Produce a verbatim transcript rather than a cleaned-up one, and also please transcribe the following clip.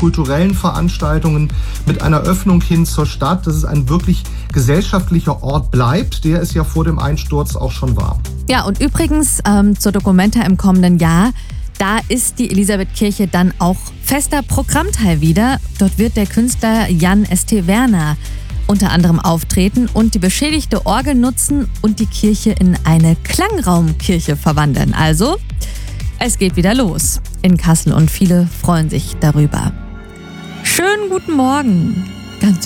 kulturellen Veranstaltungen mit einer Öffnung hin zur Stadt, dass es ein wirklich gesellschaftlicher Ort bleibt, der es ja vor dem Einsturz auch schon war. Ja, und übrigens ähm, zur Documenta im kommenden Jahr, da ist die Elisabethkirche dann auch fester Programmteil wieder. Dort wird der Künstler Jan S T Werner unter anderem auftreten und die beschädigte Orgel nutzen und die Kirche in eine Klangraumkirche verwandeln. Also, es geht wieder los in Kassel und viele freuen sich darüber. Schönen guten Morgen.